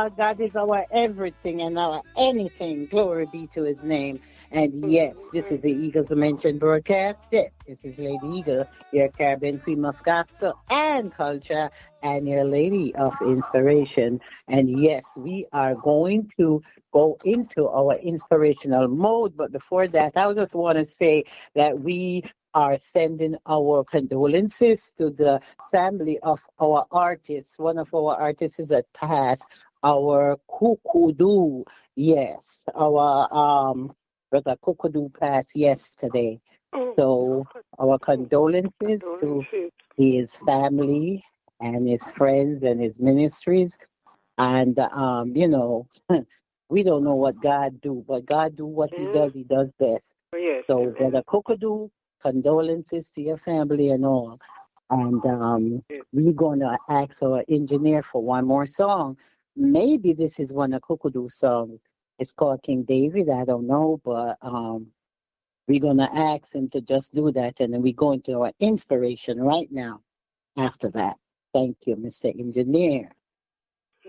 God is our everything and our anything. Glory be to his name. And yes, this is the Eagles Mentioned broadcast. Yes, this is Lady Eagle, your Caribbean Queen of gospel and culture, and your lady of inspiration. And yes, we are going to go into our inspirational mode. But before that, I just want to say that we are sending our condolences to the family of our artists. One of our artists is at passed, our Kukudu. Yes, our brother Kukudu passed yesterday. So our condolences to his family and his friends and his ministries. And we don't know what God do, but God do what he does best. Yes. So brother Kukudu, condolences to your family and all. And we're going to ask our engineer for one more song. Maybe this is one of Kukudu's songs. It's called King David. I don't know, but we're going to ask him to just do that. And then we go into our inspiration right now after that. Thank you, Mr. Engineer.